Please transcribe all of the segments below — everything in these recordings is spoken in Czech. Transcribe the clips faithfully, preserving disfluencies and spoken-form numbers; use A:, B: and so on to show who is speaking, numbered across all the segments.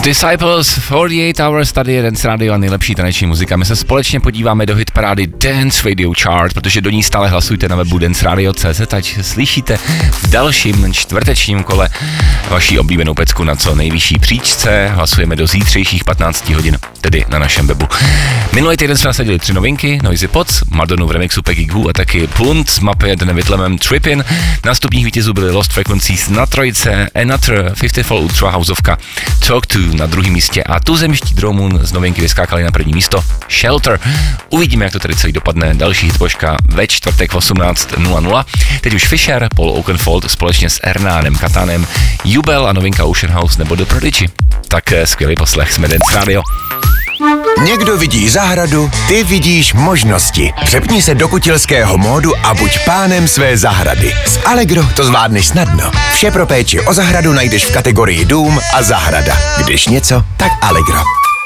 A: Disciples, forty-eight hours, tady je Dance Radio a nejlepší taneční muzika. My se společně podíváme do hitparády Dance Radio Chart, protože do ní stále hlasujte na webu dance radio tečka cé zet, ať slyšíte v dalším čtvrtečním kole vaší oblíbenou pecku na co nejvyšší příčce. Hlasujeme do zítřejších patnáct hodin, tedy na našem webu. Minulý týden jsme nasadili tři novinky, Noisy Pods, Madonu v remixu Peggy Goo a taky Punt z mapy David Lemem Trippin. Na stupních vítězů byly Lost Frequencies na trojce, Another, fifty-four Ultra Houseovka, Talk to na druhém místě a tuzemští Dromon z novinky vyskákali na první místo Shelter. Uvidíme, jak to tady celý dopadne. Další hitpoška ve čtvrtek v osmnáct nula nula. Teď už Fisher, Paul Oakenfold společně s Hernánem Katánem, Jubel a novinka Ocean House nebo The Prodigy. Tak skvělý poslech, jsme Dance Radio.
B: Někdo vidí zahradu, ty vidíš možnosti. Přepni se do kutilského módu a buď pánem své zahrady. S Allegro to zvládneš snadno. Vše pro péči o zahradu najdeš v kategorii dům a zahrada. Když něco, tak Allegro.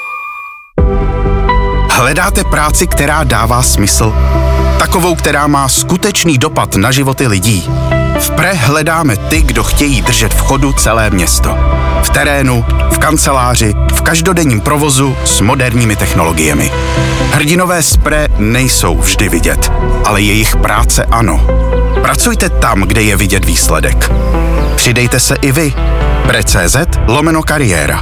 C: Hledáte práci, která dává smysl? Takovou, která má skutečný dopad na životy lidí. V Pre hledáme ty, kdo chtějí držet v chodu celé město. V terénu, v kanceláři, v každodenním provozu s moderními technologiemi. Hrdinové z Pre nejsou vždy vidět, ale jejich práce ano. Pracujte tam, kde je vidět výsledek. Přidejte se i vy. Pre.cz lomeno kariéra.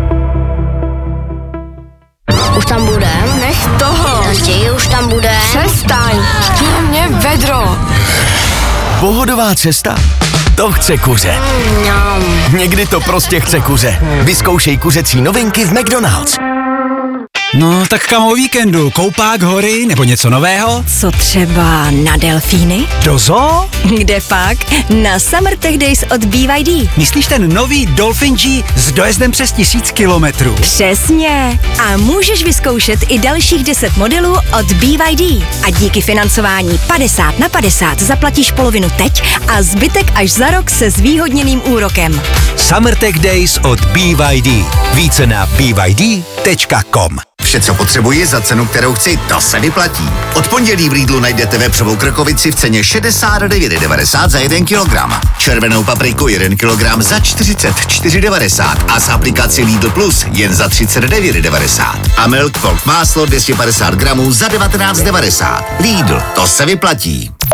D: Už tam budem?
E: Nech toho.
D: Tati, už tam budem?
E: Přestaň. Chtěl mě vedro.
B: Pohodová cesta? To chce kuře.
D: Mm,
B: Někdy to prostě chce kuře. Vyzkoušej kuřecí novinky v McDonald's.
F: No, tak kam o víkendu? Koupák, hory nebo něco nového?
G: Co třeba na delfíny?
F: Do zoo?
G: Kde pak? Na Summer Tech Days od B Y D.
F: Myslíš ten nový Dolphin G s dojezdem přes tisíc kilometrů?
G: Přesně. A můžeš vyzkoušet i dalších deset modelů od B Y D. A díky financování padesát na padesát zaplatíš polovinu teď a zbytek až za rok se zvýhodněným úrokem.
B: Summer Tech Days od B Y D. Více na b y d tečka com.
H: Vše, co potřebuji za cenu, kterou chci, to se vyplatí. Od pondělí v Lidlu najdete vepřovou krkovici v ceně šedesát devět devadesát za jeden kilogram. Červenou papriku jeden kilogram za čtyřicet čtyři devadesát a z aplikaci Lidl Plus jen za třicet devět devadesát. A Milk Folk máslo dvě stě padesát gramů za devatenáct devadesát. Lidl, to se vyplatí.